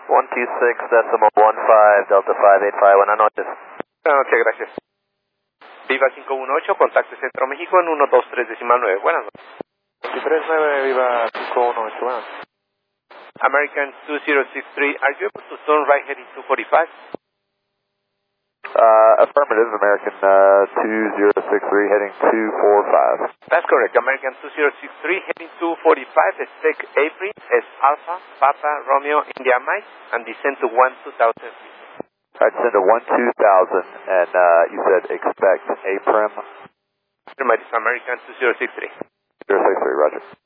126.15, Delta 585, buenas noches. Buenas noches, gracias. Viva 518, contacte Centro México en 123.9. Buenas noches. 239, Viva 518, buenas. American 2063, are you able to turn right heading 245? Affirmative, American 2063, heading 245. That's correct, American 2063, heading 245, expect April, as Alpha, Papa, Romeo, India Mike, and descend to 1-2000. Alright, send to 1-2000, and you said expect Aprim? American 2063. 063, roger.